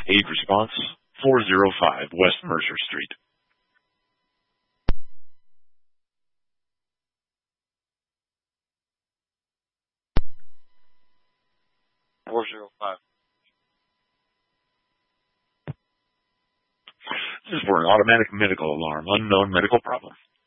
Aid response, 405 West Mercer Street. This is for an automatic medical alarm. Unknown medical problem.